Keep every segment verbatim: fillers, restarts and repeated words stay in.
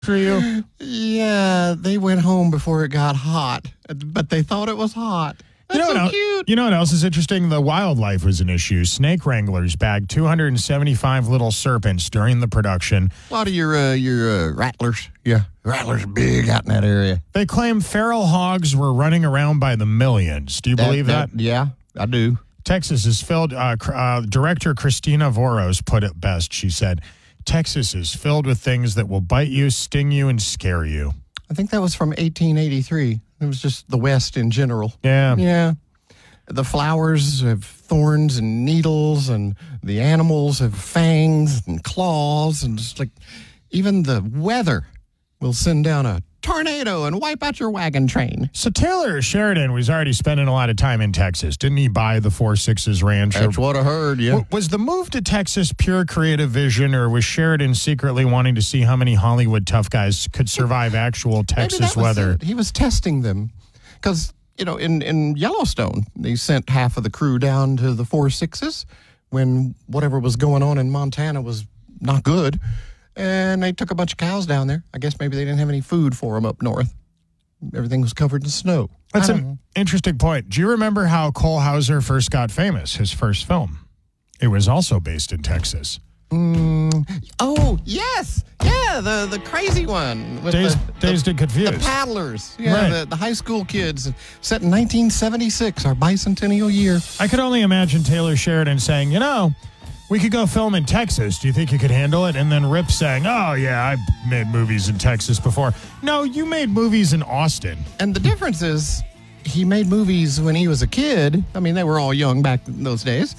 for you? Yeah, they went home before it got hot, but they thought it was hot. That's you know so what cute. El- you know what else is interesting? The wildlife was an issue. Snake wranglers bagged two hundred seventy-five little serpents during the production. A lot of your uh, your uh, rattlers, yeah, rattlers are big out in that area. They claim feral hogs were running around by the millions. Do you believe that? Yeah, I do. Texas is filled, uh, uh, director Christina Voros put it best. She said, Texas is filled with things that will bite you, sting you, and scare you. I think that was from eighteen eighty-three. It was just the West in general. Yeah. Yeah. The flowers have thorns and needles, and the animals have fangs and claws, and just like even the weather will send down a tornado and wipe out your wagon train. So Taylor Sheridan was already spending a lot of time in Texas. Didn't he buy the Four Sixes Ranch? That's what I heard, yeah. W- Was the move to Texas pure creative vision, or was Sheridan secretly wanting to see how many Hollywood tough guys could survive actual Texas Maybe that was weather? it. He was testing them because, you know, in, in Yellowstone, they sent half of the crew down to the Four Sixes when whatever was going on in Montana was not good. And they took a bunch of cows down there. I guess maybe they didn't have any food for them up north. Everything was covered in snow. That's I an don't know. interesting point. Do you remember how Cole Hauser first got famous, his first film? It was also based in Texas. Mm, oh, yes. Yeah, the, the crazy one. With Dazed, the, Dazed the, and Confused. The paddlers. Yeah, Right. the, the high school kids. Set in nineteen seventy-six, our bicentennial year. I could only imagine Taylor Sheridan saying, you know, we could go film in Texas. Do you think you could handle it? And then Rip saying, oh, yeah, I made movies in Texas before. No, you made movies in Austin. And the difference is he made movies when he was a kid. I mean, they were all young back in those days.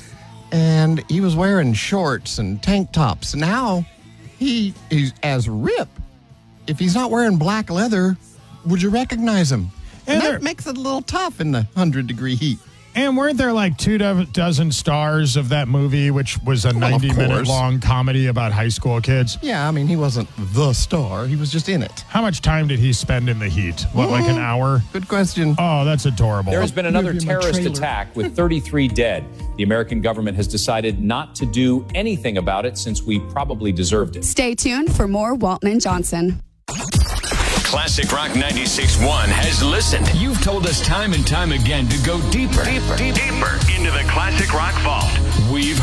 And he was wearing shorts and tank tops. Now he is as Rip. If he's not wearing black leather, would you recognize him? And, And that there- makes it a little tough in the hundred degree heat. And weren't there like two do- dozen stars of that movie, which was a Well, of ninety-minute course. long comedy about high school kids? Yeah, I mean, he wasn't the star. He was just in it. How much time did he spend in the heat? What, like an hour? Good question. Oh, that's adorable. There has been another Give you my terrorist trailer. attack with thirty-three dead. The American government has decided not to do anything about it since we probably deserved it. Stay tuned for more Walton and Johnson. Classic Rock ninety-six point one has listened. You've told us time and time again to go deeper, Deeper, deeper into the Classic Rock Vault. We've